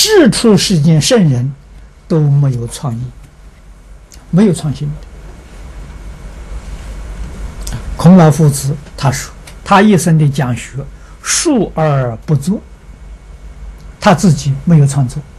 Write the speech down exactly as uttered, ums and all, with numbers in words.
世出世间圣人都没有创意，没有创新的。孔老夫子他说，他一生的讲学述而不作，他自己没有创作。